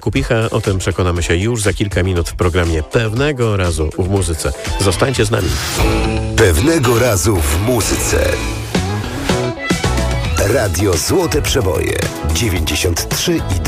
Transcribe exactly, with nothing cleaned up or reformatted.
Kupicha. O tym przekonamy się już za kilka minut w programie Pewnego Razu w Muzyce. Zostańcie z nami. Pewnego Razu w Muzyce. Radio Złote Przeboje dziewięćdziesiąt trzy i